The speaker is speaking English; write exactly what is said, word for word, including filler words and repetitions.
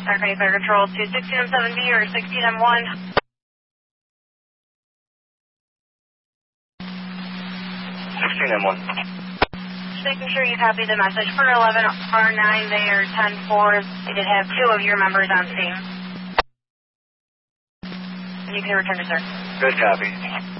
Dark Fire Control to sixteen M seven B or sixteen M one. sixteen M one. Just making sure you copy the message for eleven R nine. They are ten four. They did have two of your members on scene. You can return to sir. Good copy.